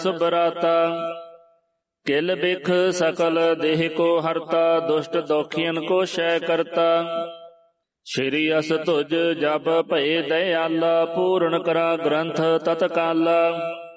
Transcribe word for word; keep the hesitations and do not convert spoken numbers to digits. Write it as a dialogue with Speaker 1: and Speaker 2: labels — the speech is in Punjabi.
Speaker 1: ਸੁਬਰਾਤਾ। ਕਿਲ ਬਿਖ ਸਕਲ ਦੇਹ ਕੋ ਹਰਤਾ, ਦੁਸ਼ਟ ਦੋਖੀਨ ਕੋ ਸ਼ੈ ਕਰਤਾ। ਸ਼੍ਰੀ ਅਸ ਤੁਜ ਜਪ ਭਏ ਦਇਆਲਾ, ਪੂਰਨ ਕਰਾ ਗ੍ਰੰਥ ਤਤਕਾਲਾ।